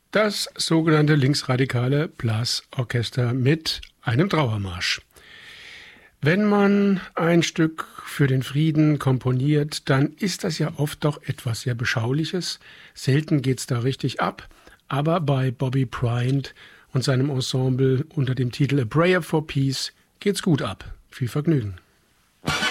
Das sogenannte linksradikale Blasorchester mit einem Trauermarsch. Wenn man ein Stück für den Frieden komponiert, dann ist das ja oft doch etwas sehr Beschauliches. Selten geht's da richtig ab. Aber bei Bobby Bryant und seinem Ensemble unter dem Titel A Prayer for Peace geht's gut ab. Viel Vergnügen.